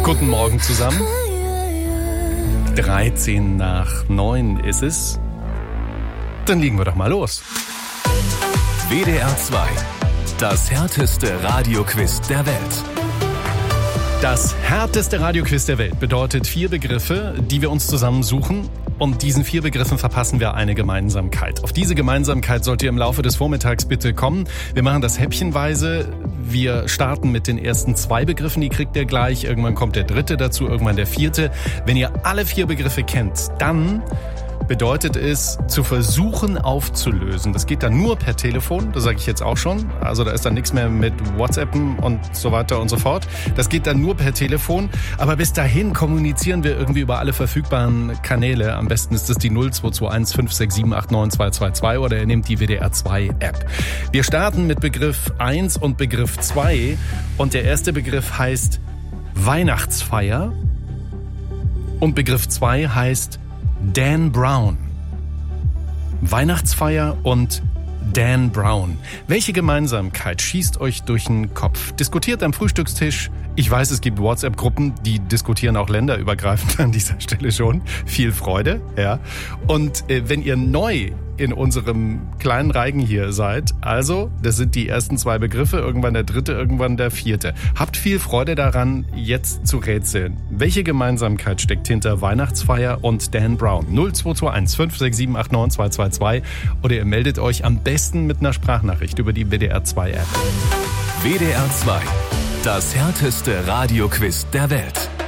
Guten Morgen zusammen. 8:13 ist es. Dann legen wir doch mal los. WDR 2. Das härteste Radioquiz der Welt. Das härteste Radioquiz der Welt bedeutet 4 Begriffe, die wir uns zusammensuchen. Und diesen 4 Begriffen verpassen wir eine Gemeinsamkeit. Auf diese Gemeinsamkeit sollt ihr im Laufe des Vormittags bitte kommen. Wir machen das häppchenweise. Wir starten mit den ersten 2 Begriffen, die kriegt ihr gleich. Irgendwann kommt der 3. dazu, irgendwann der 4. Wenn ihr alle 4 Begriffe kennt, dann bedeutet es, zu versuchen aufzulösen. Das geht dann nur per Telefon, das sage ich jetzt auch schon. Also da ist dann nichts mehr mit WhatsAppen und so weiter und so fort. Das geht dann nur per Telefon. Aber bis dahin kommunizieren wir irgendwie über alle verfügbaren Kanäle. Am besten ist es die 0221 567 89222 oder ihr nehmt die WDR 2 App. Wir starten mit Begriff 1 und Begriff 2. Und der erste Begriff heißt Weihnachtsfeier. Und Begriff 2 heißt Dan Brown. Weihnachtsfeier und Dan Brown. Welche Gemeinsamkeit schießt euch durch den Kopf? Diskutiert am Frühstückstisch. Ich weiß, es gibt WhatsApp-Gruppen, die diskutieren auch länderübergreifend an dieser Stelle schon. Viel Freude, ja. Und wenn ihr neu in unserem kleinen Reigen hier seid, also, das sind die ersten 2 Begriffe, irgendwann der 3., irgendwann der 4. Habt viel Freude daran, jetzt zu rätseln. Welche Gemeinsamkeit steckt hinter Weihnachtsfeier und Dan Brown? 0221 567 89222 oder ihr meldet euch am besten mit einer Sprachnachricht über die WDR 2 App. WDR 2. Das härteste Radioquiz der Welt.